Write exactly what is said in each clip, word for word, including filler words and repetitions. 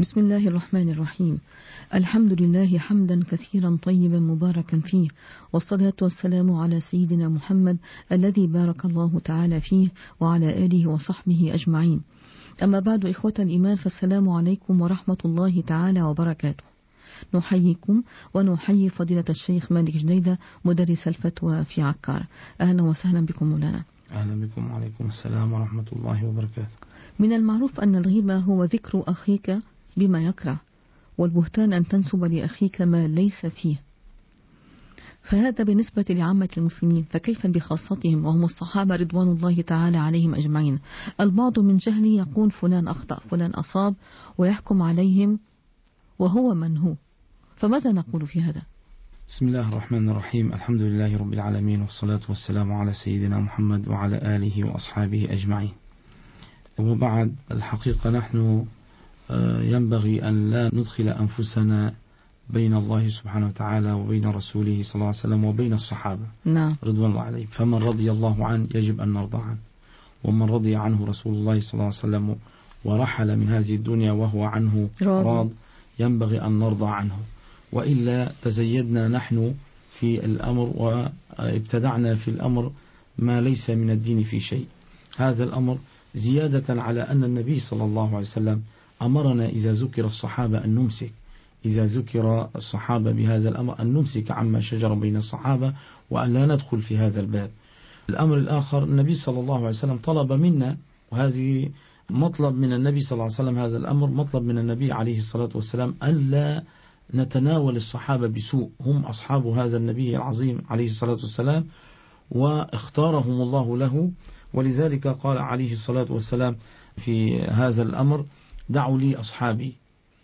بسم الله الرحمن الرحيم. الحمد لله حمدا كثيرا طيبا مباركا فيه، والصلاة والسلام على سيدنا محمد الذي بارك الله تعالى فيه وعلى آله وصحبه أجمعين. أما بعد، إخوة الإيمان، فالسلام عليكم ورحمة الله تعالى وبركاته. نحييكم ونحيي فضيلة الشيخ مالك جديدة مدرس الفتوى في عكار. أهلا وسهلا بكم مولانا. أهلا بكم، وعليكم السلام ورحمة الله وبركاته. من المعروف أن الغيبة هو ذكر أخيك بما يكره، والبهتان أن تنسب لأخيك ما ليس فيه، فهذا بالنسبة لعامة المسلمين، فكيف بخاصتهم وهم الصحابة رضوان الله تعالى عليهم أجمعين؟ البعض من جهله يقول فلان أخطأ، فلان أصاب، ويحكم عليهم وهو من هو، فماذا نقول في هذا؟ بسم الله الرحمن الرحيم. الحمد لله رب العالمين، والصلاة والسلام على سيدنا محمد وعلى آله وأصحابه أجمعين. وبعد، الحقيقة نحن ينبغي أن لا ندخل أنفسنا بين الله سبحانه وتعالى وبين رسوله صلى الله عليه وسلم وبين الصحابة نعم رضوان الله عليهم. فمن رضي الله عنه يجب أن نرضى عنه، ومن رضي عنه رسول الله صلى الله عليه وسلم ورحل من هذه الدنيا وهو عنه راض ينبغي أن نرضى عنه، وإلا تزيدنا نحن في الأمر وابتدعنا في الأمر ما ليس من الدين في شيء. هذا الأمر زيادة على أن النبي صلى الله عليه وسلم أمرنا إذا ذكر الصحابة أن نمسك، إذا ذكر الصحابة بهذا الأمر أن نمسك عما شجر بين الصحابة وأن لا ندخل في هذا الباب. الأمر الآخر، النبي صلى الله عليه وسلم طلب منا، وهذه مطلب من النبي صلى الله عليه وسلم، هذا الأمر مطلب من النبي عليه الصلاة والسلام، أن لا نتناول الصحابة بسوء. هم أصحاب هذا النبي العظيم عليه الصلاة والسلام، واختارهم الله له، ولذلك قال عليه الصلاة والسلام في هذا الأمر: دعوا لي أصحابي.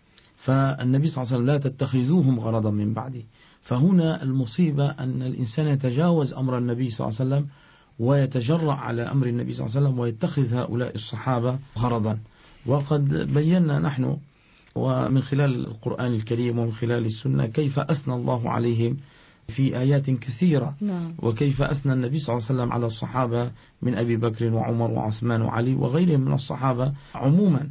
فالنبي صلى الله عليه وسلم: لا تتخذوهم غرضا من بعدي. فهنا المصيبة أن الإنسان يتجاوز أمر النبي صلى الله عليه وسلم ويتجرأ على أمر النبي صلى الله عليه وسلم ويتخذ هؤلاء الصحابة غرضا. وقد بينا نحن ومن خلال القرآن الكريم ومن خلال السنة كيف أثنى الله عليهم في آيات كثيرة، وكيف أثنى النبي صلى الله عليه وسلم على الصحابة من أبي بكر وعمر وعثمان وعلي وغيرهم من الصحابة عموما.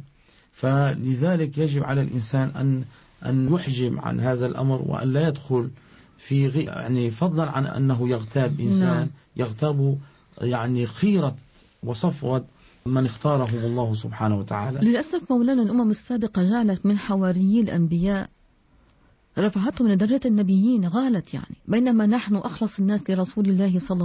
فلذلك يجب على الإنسان أن أن يحجم عن هذا الأمر وأن لا يدخل في غي... يعني فضلا عن أنه يغتاب إنسان، يغتاب يعني خيرة وصفوة من اختارهم الله سبحانه وتعالى. للأسف مولانا الأمم السابقة جعلت من حواريي الأنبياء رفعتهم لدرجة النبيين، غالت يعني، بينما نحن أخلص الناس لرسول الله صلى